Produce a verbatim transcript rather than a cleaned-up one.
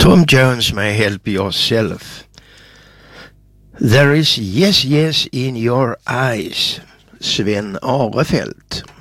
Tom Jones may help yourself. There is yes, yes in your eyes. Sven Arefelt.